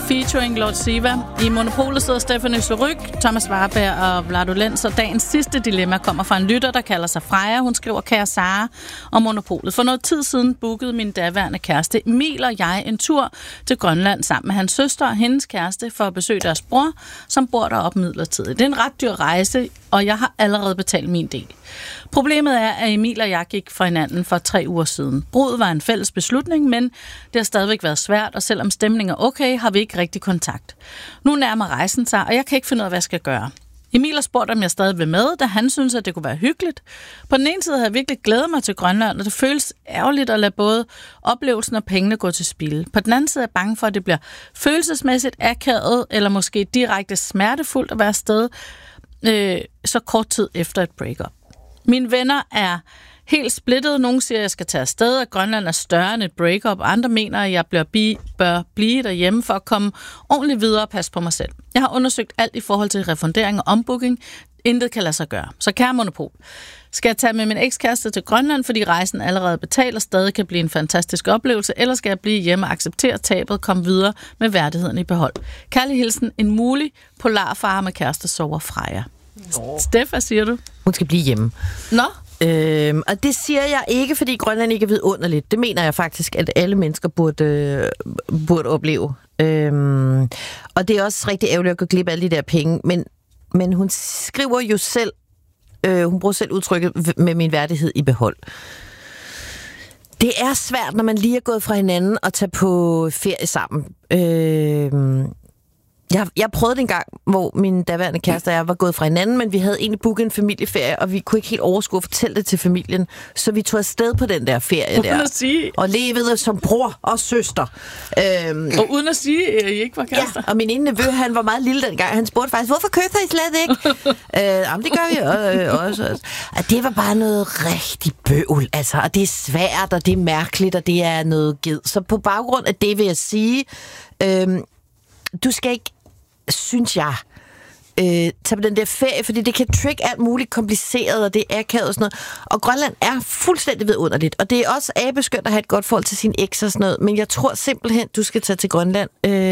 featuring Lord Siva. I Monopolet sidder Stephanie Suryk, Thomas Warberg og Vlado Lenz, og dagens sidste dilemma kommer fra en lytter, der kalder sig Freja. Hun skriver, kære Sara om Monopolet. For noget tid siden bookede min daværende kæreste Emil og jeg en tur til Grønland sammen med hans søster og hendes kæreste for at besøge deres bror, som bor deroppe midlertidigt. Det er en ret dyr rejse, og jeg har allerede betalt min del. Problemet er, at Emil og jeg gik fra hinanden for 3 uger siden. Bruddet var en fælles beslutning, men det har stadigvæk været svært, og selvom stemningen er okay, har vi ikke rigtig kontakt. Nu nærmer rejsen sig, og jeg kan ikke finde ud af, hvad jeg skal gøre. Emil har spurgt, om jeg stadig vil med, da han synes, at det kunne være hyggeligt. På den ene side havde jeg virkelig glædet mig til Grønland, og det føles ærgerligt at lade både oplevelsen og pengene gå til spilde. På den anden side er jeg bange for, at det bliver følelsesmæssigt akavet, eller måske direkte smertefuldt at være afsted så kort tid efter et breakup. Mine venner er helt splittet. Nogle siger, at jeg skal tage afsted, at Grønland er større end et breakup. Andre mener, at jeg bør blive derhjemme for at komme ordentligt videre og passe på mig selv. Jeg har undersøgt alt i forhold til refundering og ombooking. Intet kan lade sig gøre. Så kære Monopol, skal jeg tage med min ekskæreste til Grønland, fordi rejsen allerede betaler stadig kan blive en fantastisk oplevelse, eller skal jeg blive hjemme og acceptere tabet og komme videre med værdigheden i behold? Kærlig hilsen, en mulig polarfar med kæreste sover Freja. Steff, hvad siger du? Hun skal blive hjemme. Nå? Og det siger jeg ikke, fordi Grønland ikke er vidunderligt. Det mener jeg faktisk, at alle mennesker burde opleve. Og det er også rigtig ærgerligt at gå glip af alle de der penge. Men hun skriver jo selv, hun bruger selv udtrykket med min værdighed i behold. Det er svært, når man lige er gået fra hinanden og tage på ferie sammen. Jeg prøvede det en gang, hvor min daværende kæreste og jeg var gået fra hinanden, men vi havde egentlig booket en familieferie, og vi kunne ikke helt overskue at fortælle det til familien. Så vi tog afsted på den der ferie der. Og levede som bror og søster. Og uden at sige, at I ikke var kærester. Ja, og min ene nevø, han var meget lille dengang. Han spurgte faktisk, hvorfor kysser I slet ikke? Jamen, det gør vi også. Og det var bare noget rigtig bøvl, altså. Og det er svært, og det er mærkeligt, og det er noget ged. Så på baggrund af det vil jeg sige, du skal ikke, synes jeg, tage på den der ferie, fordi det kan trigge alt muligt kompliceret, og det er akavet og sådan noget. Og Grønland er fuldstændig vidunderligt, og det er også abeskønt at have et godt forhold til sin eks og sådan noget, men jeg tror simpelthen, du skal tage til Grønland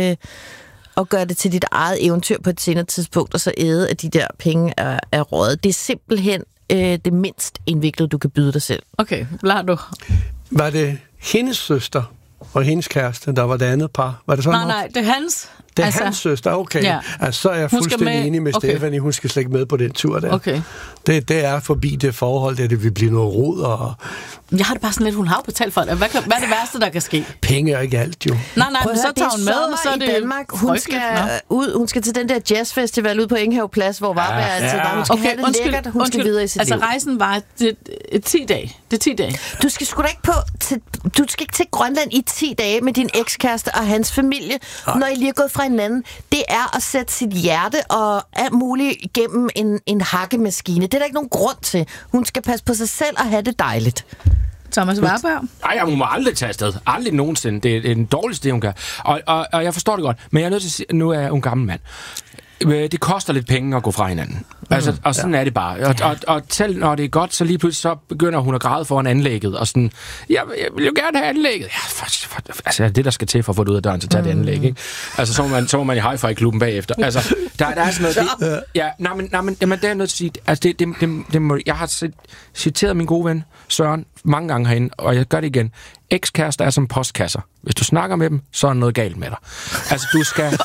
og gøre det til dit eget eventyr på et senere tidspunkt, og så æde, at de der penge er røget. Det er simpelthen det mindst indviklede, du kan byde dig selv. Okay, lad du. Var det hendes søster og hendes kæreste, der var det andet par? Var det sådan Nej, det er hans. Det er hans søster, okay. Ja. Altså, så er jeg fuldstændig enig med Stephanie. Hun skal slet ikke med på den tur der. Okay. Det er forbi det forhold, at det vil blive noget rod. Og jeg har det bare sådan lidt, hun har betalt for det. Hvad er det værste, der kan ske? Penge er ikke alt, jo. Nej, men så tager hun med, og så er det Danmark. Hun skal til den der jazzfestival ude på Enghav Plads, hvor Varberg altid var. Hun skal have det lækkert, hun skal videre i sit liv. Altså, rejsen var 10 dage. Det er 10 dage. Du skal sgu da ikke du skal ikke til Grønland i 10 dage med din ekskæreste og hans familie, når I lige er gået fra hinanden. Det er at sætte sit hjerte og alt muligt gennem en hakkemaskine. Det er der ikke nogen grund til. Hun skal passe på sig selv og have det dejligt. Thomas Warberg? Nej, hun må aldrig tage afsted. Aldrig nogensinde. Det er den dårligste, hun gør. Og jeg forstår det godt, men jeg er nødt til at sige, at nu er hun gammel mand. Det koster lidt penge at gå fra hinanden. Altså, og sådan er det bare. Og selv når det er godt, så lige pludselig så begynder hun at græde foran anlægget. Og sådan, jeg vil jo gerne have anlægget. Ja, altså, det der skal til for at få det ud af døren, så tager det anlæg, ikke? Altså, så må man i hi-fi-klubben bagefter. Altså, der er sådan noget... Ja, men det er nødt til at sige... Altså, jeg har citeret min gode ven, Søren, mange gange herinde, og jeg gør det igen. Ekskærester er som postkasser. Hvis du snakker med dem, så er noget galt med dig. Altså, du skal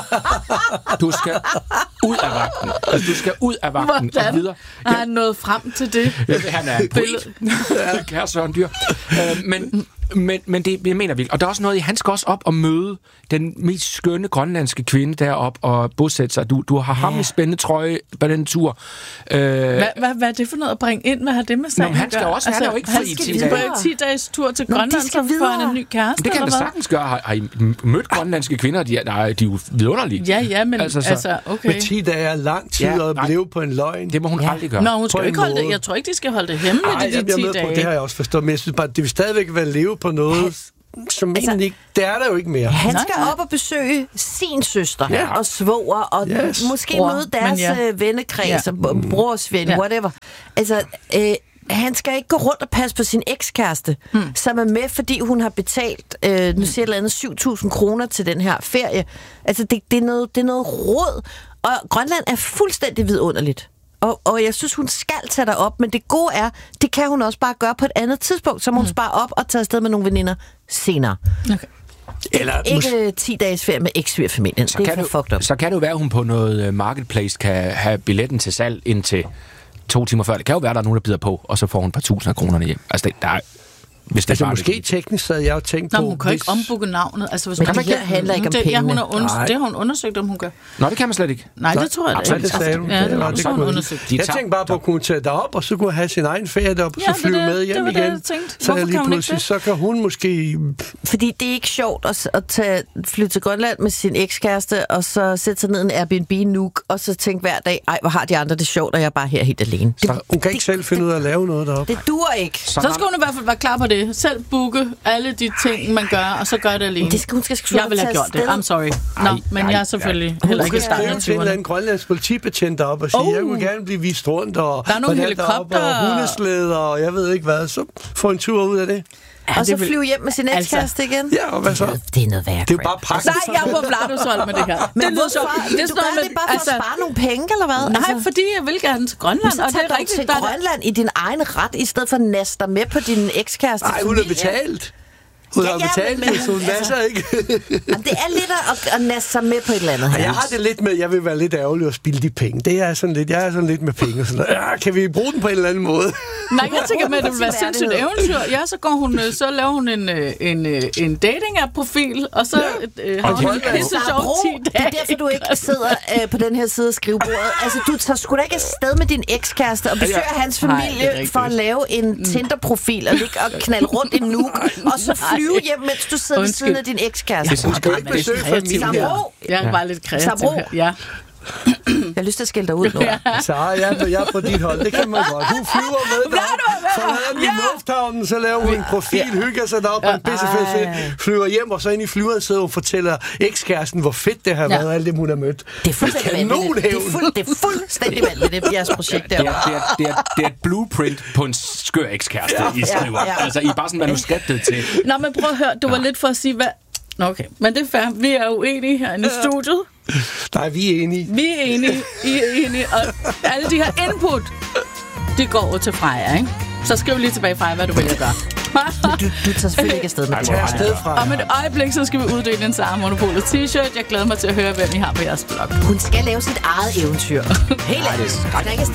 ud af vagten. Altså, du skal ud af vagten og videre. Har han nået frem til det? Ja, han er en poet. Kære Søren Dyr. Men det jeg mener vi. Og der er også noget, han skal også op og møde den mest skønne grønlandske kvinde derop og bosætte sig. Du har ham i spændende trøje på den tur. Hvad er det for noget at bringe ind med at have det med sagen? Han skal også, han er jo ikke fri i 10 dage. Han skal 10 dages tur til Grønland, så får han en ny kæreste. Det kan han da sagtens gøre. Har I mødt grønlandske kvinder? De er jo vidunderlige. Ja, men altså okay. Men 10 dage er lang tid at leve på en løgn. Det må hun aldrig gøre. Nå, hun skal ikke holde det. Jeg tror ikke, de skal holde det hemmeligt, de 10 dage. Det har jeg også forstået, men jeg synes bare, det vil stadigvæk være leve på noget, som egentlig ikke... Det er der jo ikke mere. Han skal op og besøge sin søster og svoger, og måske møde deres vennekreds, og brors ven, whatever. Altså, han skal ikke gå rundt og passe på sin ekskæreste, som er med, fordi hun har betalt, nu siger jeg 7.000 kroner til den her ferie. Altså, det er noget råd, og Grønland er fuldstændig vidunderligt. Og jeg synes, hun skal tage dig op, men det gode er, det kan hun også bare gøre på et andet tidspunkt, så må hun spare op og tage afsted med nogle veninder senere. Okay. Eller ikke 10 dages ferie med eks-svigerfamilien. Det er for fucked up. Så kan det jo være, at hun på noget marketplace kan have billetten til salg indtil 2 timer før. Det kan jo være, at der er nogen, der bider på, og så får hun et par tusind af kronerne hjem. Altså, der er... Hvis det måske teknisk havde jeg jo tænkt på... Hun kan ikke ombooke navnet. Altså, hvis men det her handler ikke om penge. Ja, det har hun undersøgt, om hun gør. Nå, det kan man slet ikke. Nej, det tror jeg ikke. Det sagde hun. Ja, det har hun undersøgt. Jeg tænkte bare på, at kunne tage derop, og så kunne have sin egen ferie derop, og så flyve med hjem igen. Så lige pludselig, så kan hun måske... Fordi det er ikke sjovt at flytte til Grønland med sin ekskæreste, og så sætte sig ned i en Airbnb Nuuk, og så tænke hver dag, ej, hvor har de andre det sjovt, og jeg er bare her helt alene. Hun kan ikke selv finde ud af at lave noget deroppe. Det dur ikke. Så skal hun i hvert fald være klar på det. Selv booke alle de ting, man gør, og så gør det alene. Hun skal jeg vil have gjort det. I'm sorry. Nå, men jeg er selvfølgelig heller ikke i starten af 20'erne. Hun skal skrive til en grønlandsk politibetjent op og sige, jeg vil gerne blive vist rundt, og der er nogle helikopter og hundeslæder, og jeg ved ikke hvad. Så få en tur ud af det. Og så flyve hjem med sin ekskæreste igen? Ja, og hvad så? Det er noget værd. Det er jo bare praktisk. Nej, jeg er på Vladushold med det her. Men det lyder sjovt. Du gør det bare for at spare nogle penge, eller hvad? Nej, fordi jeg vil gerne til Grønland. Og det er rigtigt, til Grønland i din egen ret, i stedet for at næste dig med på din ekskæreste. Nej, hun er betalt. Hun har betalt det, så hun nasser ikke. Jamen, det er lidt at nasse sig med på et eller andet her. Jeg har det lidt med, jeg vil være lidt ærgerlig at spille de penge. Det er sådan lidt, jeg er sådan lidt med penge. Sådan, kan vi bruge den på en eller anden måde? Nej, jeg tænker med, at det vil være sindssygt eventyr. Ja, så laver hun en dating-app-profil, og så har hun en pisse sjov 10 dage. Det er derfor, du ikke sidder på den her side af skrivebordet. Altså, du tager sgu da ikke afsted med din ekskæreste og besøger hans familie for at lave en Tinder-profil og ligge og knalde rundt i Nuuk, og så flyve hjem, mens du sidder ved siden af din ekskæreste. Du skal ikke besøge familien. Jeg er bare lidt kreativ her. Ja. Jeg har lyst til at skælde dig ud nu. Så jeg er på dit hold, det kan man godt. Hun flyver med dig, forlader den i lufthavnen, så laver hun en profil, hygger sig deroppe på en pissefest, flyver hjem, og så ind i flyveren sidder hun og fortæller ekskæresten, hvor fedt det har været, alt det hun har mødt. Det er fuldstændig vanvittigt. Det er fuldstændig vanvittigt, jeres projekt der. Det er et blueprint på en skør ekskæreste, I skriver. Altså, I er bare sådan manuskriptet til. Nå, men prøv at høre, du var lidt for at sige, hvad... Nå, okay, men det er fair. Vi er uenige herinde i studiet. Nej, vi er enige. Vi er enige, I er enige, og alle de her input, det går over til Freja, ikke? Så skriv lige tilbage, Freja, hvad du vil gøre. Du tager selvfølgelig ikke afsted med det. Jeg tager afsted fra. Om et øjeblik, så skal vi uddele en Sara Monopolet t-shirt. Jeg glæder mig til at høre, hvem I har på jeres blog. Hun skal lave sit eget eventyr. Helt ærligt.